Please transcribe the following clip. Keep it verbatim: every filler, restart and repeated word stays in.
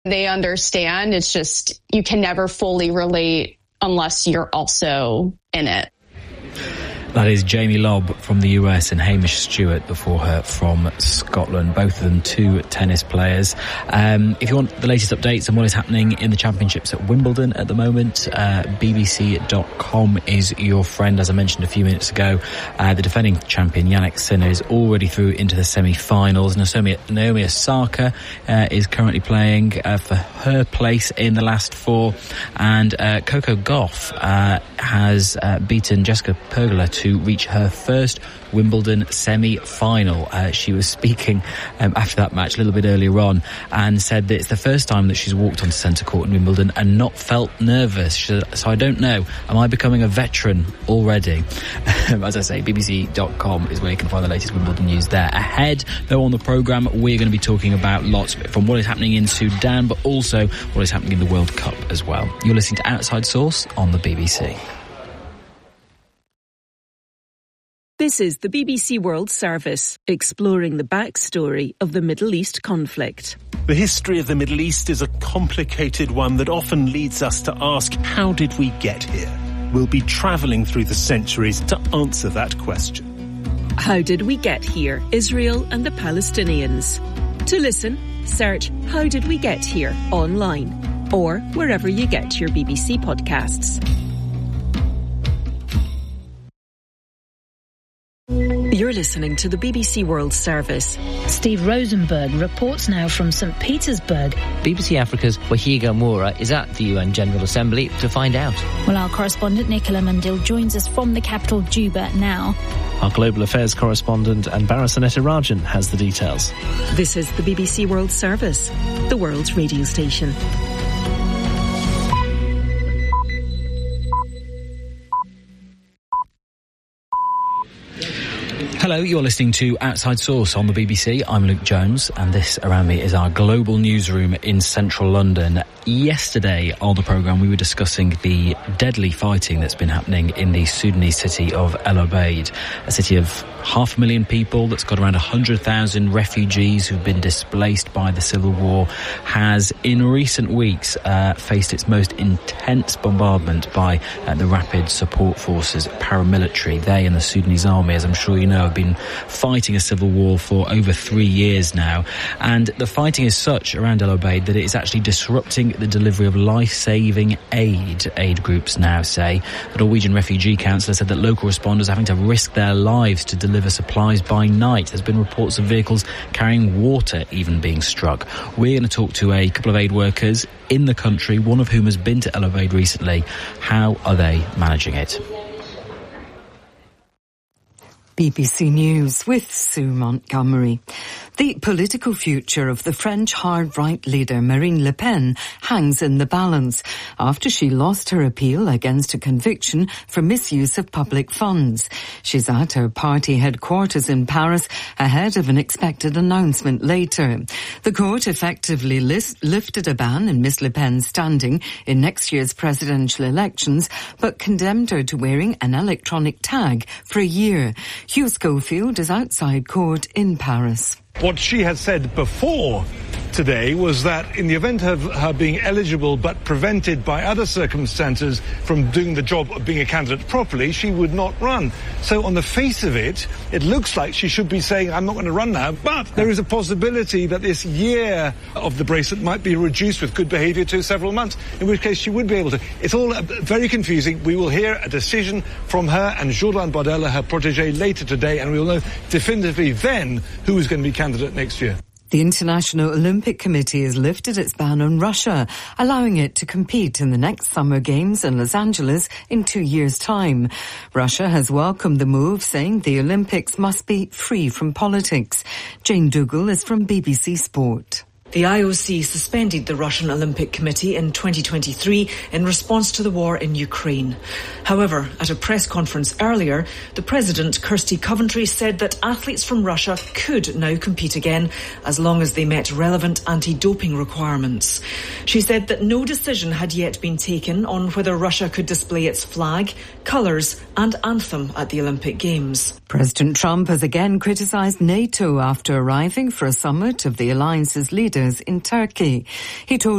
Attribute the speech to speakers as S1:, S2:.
S1: They understand. It's just you can never fully relate unless you're also in it.
S2: That is Jamie Lobb from the U S and Hamish Stewart before her from Scotland. Both of them two tennis players. Um, if you want the latest updates on what is happening in the championships at Wimbledon at the moment, uh, B B C dot com is your friend. As I mentioned a few minutes ago, uh, the defending champion Jannik Sinner is already through into the semi-finals. Naomi, Naomi Osaka uh, is currently playing uh, for her place in the last four. And uh, Coco Gauff uh, has uh, beaten Jessica Pegula to to reach her first Wimbledon semi-final. Uh, she was speaking um, after that match a little bit earlier on and said that it's the first time that she's walked onto centre court in Wimbledon and not felt nervous. She said, so I don't know, am I becoming a veteran already? As I say, B B C dot com is where you can find the latest Wimbledon news there. Ahead, though, on the programme, we're going to be talking about lots from what is happening in Sudan, but also what is happening in the World Cup as well. You're listening to Outside Source on the B B C.
S3: This is the B B C World Service, exploring the backstory of the Middle East conflict.
S4: The history of the Middle East is a complicated one that often leads us to ask, how did we get here? We'll be travelling through the centuries to answer that question.
S3: How did we get here? Israel and the Palestinians. To listen, search How Did We Get Here online or wherever you get your B B C podcasts. You're listening to the B B C World Service.
S5: Steve Rosenberg reports now from Saint Petersburg.
S6: B B C Africa's Wahiga Moura is at the U N General Assembly to find out.
S5: Well, our correspondent Nicola Mandil joins us from the capital, Juba, now.
S7: Our Global Affairs correspondent Anbara Sanetarajan has the details.
S3: This is the B B C World Service, the world's radio station.
S2: Hello, you're listening to Outside Source on the B B C. I'm Luke Jones, and this around me is our global newsroom in central London. Yesterday on the programme, we were discussing the deadly fighting that's been happening in the Sudanese city of El Obeid, a city of half a million people that's got around one hundred thousand refugees who've been displaced by the civil war, has in recent weeks uh, faced its most intense bombardment by uh, the Rapid Support Forces paramilitary. They and the Sudanese army, as I'm sure you know, have been fighting a civil war for over three years now. And the fighting is such around El Obeid that it is actually disrupting the delivery of life-saving aid. Aid groups now say. The Norwegian Refugee Council said that local responders are having to risk their lives to deliver supplies by night. There's been reports of vehicles carrying water even being struck. We're going to talk to a couple of aid workers in the country, one of whom has been to El Obeid recently. How are they managing it?
S8: B B C News with Sue Montgomery. The political future of the French hard-right leader Marine Le Pen hangs in the balance after she lost her appeal against a conviction for misuse of public funds. She's at her party headquarters in Paris ahead of an expected announcement later. The court effectively list, lifted a ban in Miss Le Pen's standing in next year's presidential elections, but condemned her to wearing an electronic tag for a year. Hugh Schofield is outside court in Paris.
S9: What she had said before today was that in the event of her being eligible but prevented by other circumstances from doing the job of being a candidate properly, she would not run. So on the face of it, it looks like she should be saying, I'm not going to run now, but there is a possibility that this year of the bracelet might be reduced with good behaviour to several months, in which case she would be able to. It's all very confusing. We will hear a decision from her and Jordan Bardella, her protégé, later today, and we will know definitively then who is going to be candidate next year.
S8: The International Olympic Committee has lifted its ban on Russia, allowing it to compete in the next Summer Games in Los Angeles in two years' time. Russia has welcomed the move, saying the Olympics must be free from politics. Jane Dougal is from B B C Sport.
S10: The I O C suspended the Russian Olympic Committee in twenty twenty-three in response to the war in Ukraine. However, at a press conference earlier, the president, Kirsty Coventry, said that athletes from Russia could now compete again as long as they met relevant anti-doping requirements. She said that no decision had yet been taken on whether Russia could display its flag, colours and anthem at the Olympic Games.
S8: President Trump has again criticised NATO after arriving for a summit of the alliance's leaders leaders in Turkey. He told